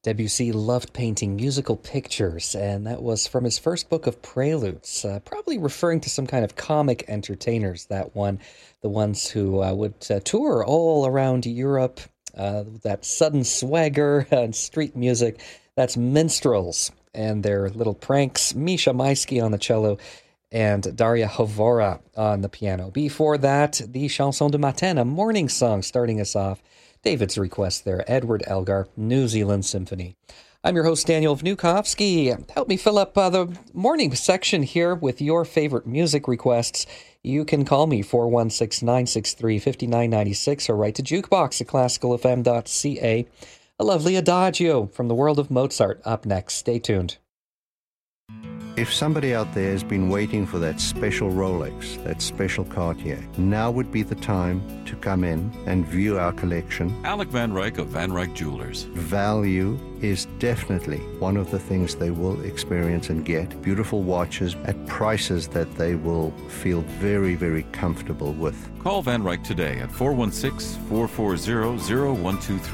Debussy loved painting musical pictures, and that was from his first book of preludes, probably referring to some kind of comic entertainers, that one, the ones who would tour all around Europe, that sudden swagger and street music. That's minstrels and their little pranks. Misha Maisky on the cello and Daria Hovora on the piano. Before that, the Chanson de Matin, a morning song starting us off. David's request there, Edward Elgar, New Zealand Symphony. I'm your host, Daniel Vnukovsky. Help me fill up the morning section here with your favorite music requests. You can call me, 416-963-5996, or write to jukebox at classicalfm.ca. A lovely adagio from the world of Mozart up next. Stay tuned. If somebody out there has been waiting for that special Rolex, that special Cartier, now would be the time to come in and view our collection. Alec Van Ryk of Van Ryk Jewelers. Value is definitely one of the things they will experience and get. Beautiful watches at prices that they will feel very, very comfortable with. Call Van Ryk today at 416-440-0123.